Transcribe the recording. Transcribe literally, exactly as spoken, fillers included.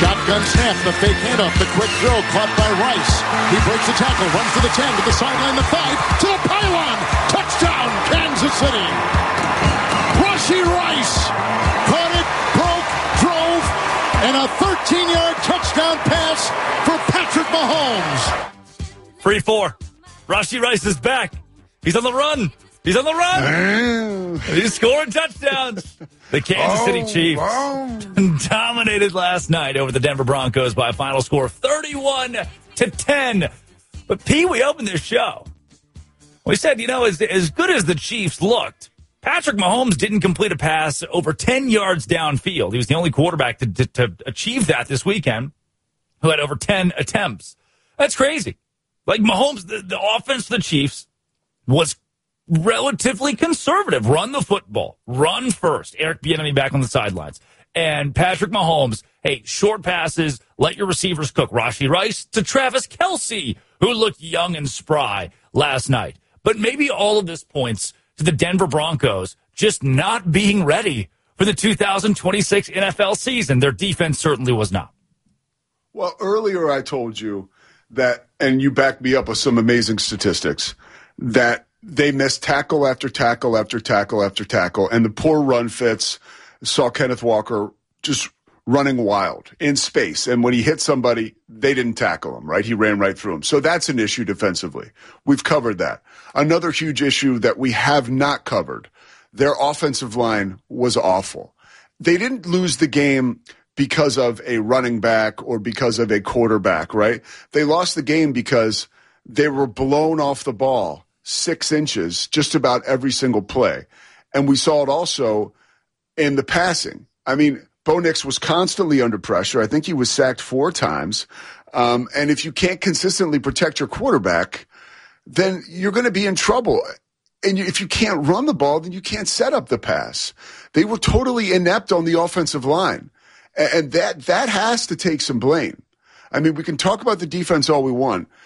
Shotgun snap, the fake handoff, the quick throw, caught by Rice. He breaks the tackle, runs to the ten, to the sideline, the five, to the pylon. Touchdown, Kansas City. Rashee Rice caught it, broke, drove, and a thirteen-yard touchdown pass for Patrick Mahomes. Free four. Rashee Rice is back. He's on the run. He's on the run. He's scoring touchdowns. The Kansas City Chiefs dominated last night over the Denver Broncos by a final score of thirty-one to ten. But, P, we opened this show. We said, you know, as, as good as the Chiefs looked, Patrick Mahomes didn't complete a pass over ten yards downfield. He was the only quarterback to, to, to achieve that this weekend who had over ten attempts. That's crazy. Like, Mahomes, the, the offense of the Chiefs was relatively conservative. Run the football. Run first. Eric Bieniemy back on the sidelines. And Patrick Mahomes, hey, short passes, let your receivers cook. Rashee Rice to Travis Kelce, who looked young and spry last night. But maybe all of this points to the Denver Broncos just not being ready for the two thousand twenty-six N F L season. Their defense certainly was not. Well, earlier I told you that, and you backed me up with some amazing statistics, that they missed tackle after tackle after tackle after tackle, and the poor run fits saw Kenneth Walker just running wild in space. And when he hit somebody, they didn't tackle him, right? He ran right through him. So that's an issue defensively. We've covered that. Another huge issue that we have not covered, their offensive line was awful. They didn't lose the game because of a running back or because of a quarterback, right? They lost the game because they were blown off the ball six inches just about every single play. And we saw it also in the passing. I mean, Bo Nix was constantly under pressure. I think he was sacked four times. Um, and if you can't consistently protect your quarterback, then you're going to be in trouble. And you, if you can't run the ball, then you can't set up the pass. They were totally inept on the offensive line. And that that has to take some blame. I mean, we can talk about the defense all we want,